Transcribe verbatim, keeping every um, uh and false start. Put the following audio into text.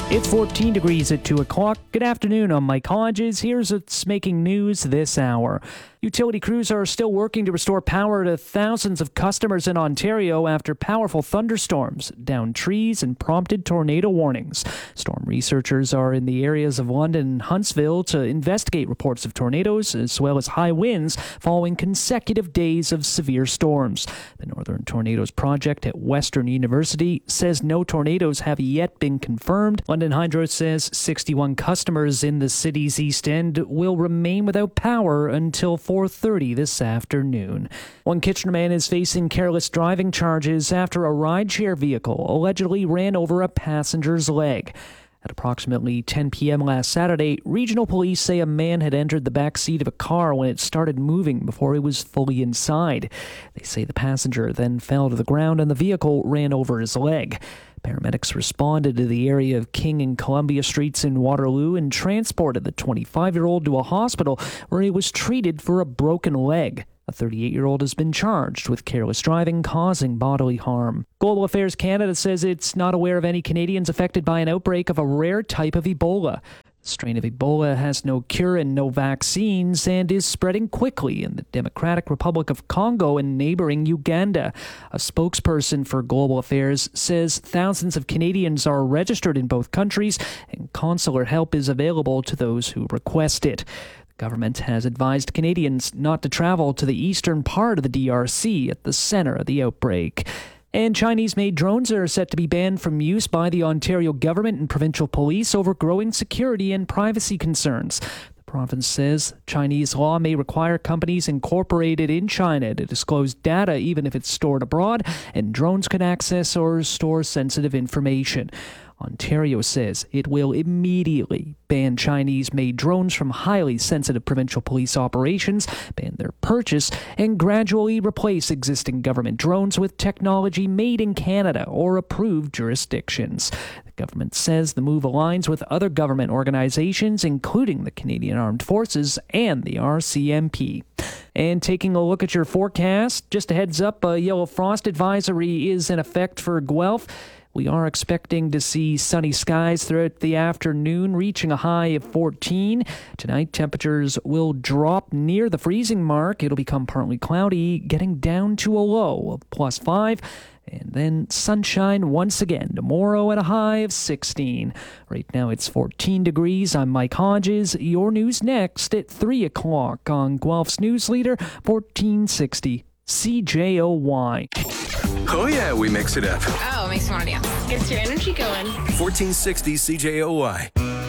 It's fourteen degrees at two o'clock. Good afternoon, I'm Mike Hodges. Here's what's making news this hour. Utility crews are still working to restore power to thousands of customers in Ontario after powerful thunderstorms downed trees and prompted tornado warnings. Storm researchers are in the areas of London and Huntsville to investigate reports of tornadoes as well as high winds following consecutive days of severe storms. The Northern Tornadoes Project at Western University says no tornadoes have yet been confirmed. London Hydro says sixty-one customers in the city's East End will remain without power until four thirty this afternoon. One Kitchener man is facing careless driving charges after a rideshare vehicle allegedly ran over a passenger's leg. At approximately ten p.m. last Saturday, regional police say a man had entered the back seat of a car when it started moving before it was fully inside. They say the passenger then fell to the ground and the vehicle ran over his leg. Paramedics responded to the area of King and Columbia Streets in Waterloo and transported the twenty-five-year-old to a hospital where he was treated for a broken leg. A thirty-eight-year-old has been charged with careless driving causing bodily harm. Global Affairs Canada says it's not aware of any Canadians affected by an outbreak of a rare type of Ebola. The strain of Ebola has no cure and no vaccines and is spreading quickly in the Democratic Republic of Congo and neighboring Uganda. A spokesperson for Global Affairs says thousands of Canadians are registered in both countries and consular help is available to those who request it. The government has advised Canadians not to travel to the eastern part of the D R C at the center of the outbreak. And Chinese-made drones are set to be banned from use by the Ontario government and provincial police over growing security and privacy concerns. The province says Chinese law may require companies incorporated in China to disclose data even if it's stored abroad, and drones could access or store sensitive information. Ontario says it will immediately ban Chinese-made drones from highly sensitive provincial police operations, ban their purchase, and gradually replace existing government drones with technology made in Canada or approved jurisdictions. The government says the move aligns with other government organizations, including the Canadian Armed Forces and the R C M P. And taking a look at your forecast, just a heads up, a yellow frost advisory is in effect for Guelph. We are expecting to see sunny skies throughout the afternoon, reaching a high of fourteen. Tonight, temperatures will drop near the freezing mark. It'll become partly cloudy, getting down to a low of plus five. And then sunshine once again tomorrow at a high of sixteen. Right now it's fourteen degrees. I'm Mike Hodges. Your news next at three o'clock on Guelph's News Leader, fourteen sixty C J O Y. Oh yeah, we mix it up. Oh, it makes me want to dance. Gets your energy going. fourteen sixty C J O Y.